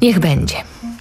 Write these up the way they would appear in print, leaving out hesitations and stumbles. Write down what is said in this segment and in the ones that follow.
Niech będzie.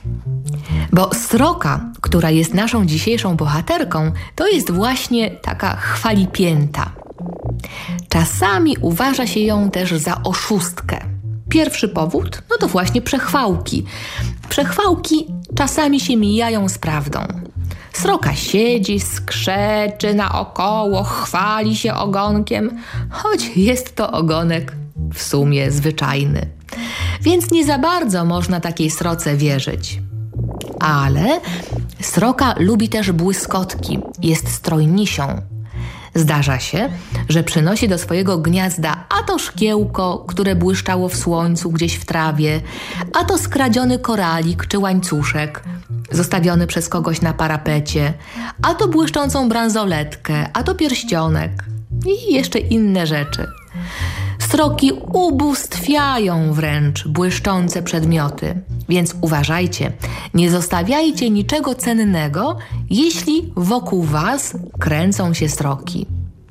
Bo sroka, która jest naszą dzisiejszą bohaterką, to jest właśnie taka chwalipięta. Czasami uważa się ją też za oszustkę. Pierwszy powód, no to właśnie przechwałki. Przechwałki czasami się mijają z prawdą. Sroka siedzi, skrzeczy naokoło, chwali się ogonkiem, choć jest to ogonek w sumie zwyczajny. Więc nie za bardzo można takiej sroce wierzyć. Ale sroka lubi też błyskotki, jest strojnisią. Zdarza się, że przynosi do swojego gniazda a to szkiełko, które błyszczało w słońcu gdzieś w trawie, a to skradziony koralik czy łańcuszek, zostawiony przez kogoś na parapecie, a to błyszczącą bransoletkę, a to pierścionek i jeszcze inne rzeczy. Sroki ubóstwiają wręcz błyszczące przedmioty, więc uważajcie, nie zostawiajcie niczego cennego, jeśli wokół was kręcą się sroki.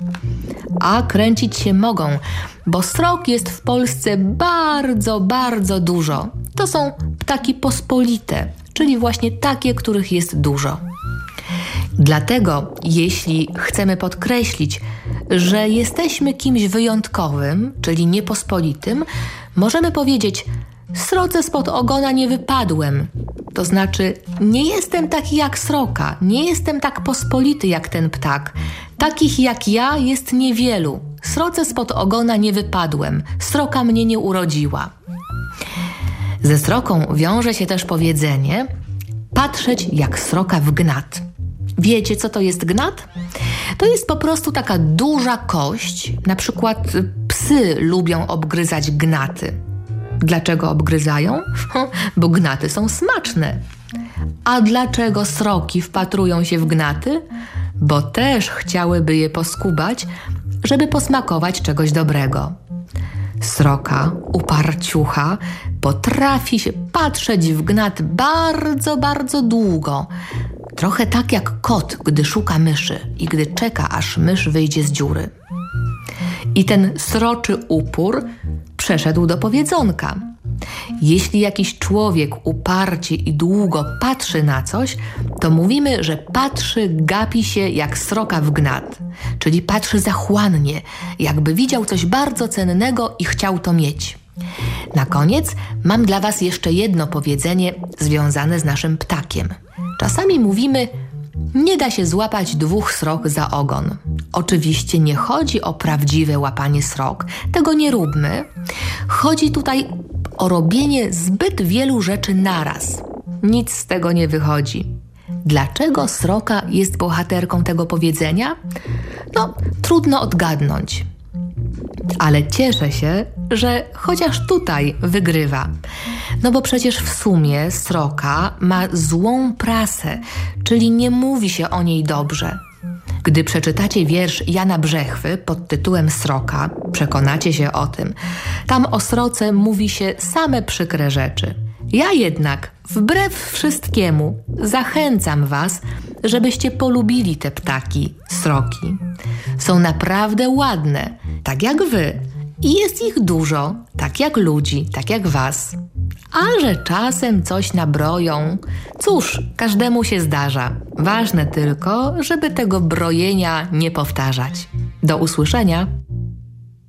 A kręcić się mogą, bo srok jest w Polsce bardzo, bardzo dużo. To są ptaki pospolite, czyli właśnie takie, których jest dużo. Dlatego, jeśli chcemy podkreślić, że jesteśmy kimś wyjątkowym, czyli niepospolitym, możemy powiedzieć: sroce spod ogona nie wypadłem. To znaczy, nie jestem taki jak sroka, nie jestem tak pospolity jak ten ptak. Takich jak ja jest niewielu. Sroce spod ogona nie wypadłem, sroka mnie nie urodziła. Ze sroką wiąże się też powiedzenie: patrzeć jak sroka w gnat. Wiecie, co to jest gnat? To jest po prostu taka duża kość. Na przykład psy lubią obgryzać gnaty. Dlaczego obgryzają? Bo gnaty są smaczne. A dlaczego sroki wpatrują się w gnaty? Bo też chciałyby je poskubać, żeby posmakować czegoś dobrego. Sroka, uparciucha, potrafi się patrzeć w gnat bardzo, bardzo długo. Trochę tak jak kot, gdy szuka myszy i gdy czeka, aż mysz wyjdzie z dziury. I ten sroczy upór przeszedł do powiedzonka. Jeśli jakiś człowiek uparcie i długo patrzy na coś, to mówimy, że patrzy, gapi się jak sroka w gnat, czyli patrzy zachłannie, jakby widział coś bardzo cennego i chciał to mieć. Na koniec mam dla was jeszcze jedno powiedzenie związane z naszym ptakiem. Czasami mówimy: nie da się złapać dwóch srok za ogon. Oczywiście nie chodzi o prawdziwe łapanie srok. Tego nie róbmy. Chodzi tutaj o robienie zbyt wielu rzeczy naraz. Nic z tego nie wychodzi. Dlaczego sroka jest bohaterką tego powiedzenia? No, trudno odgadnąć. Ale cieszę się, że chociaż tutaj wygrywa. No bo przecież w sumie sroka ma złą prasę, czyli nie mówi się o niej dobrze. Gdy przeczytacie wiersz Jana Brzechwy pod tytułem Sroka, przekonacie się o tym. Tam o sroce mówi się same przykre rzeczy. Ja jednak, wbrew wszystkiemu, zachęcam was, żebyście polubili te ptaki, sroki. Są naprawdę ładne, tak jak wy. I jest ich dużo, tak jak ludzi, tak jak was. A że czasem coś nabroją, cóż, każdemu się zdarza. Ważne tylko, żeby tego brojenia nie powtarzać. Do usłyszenia.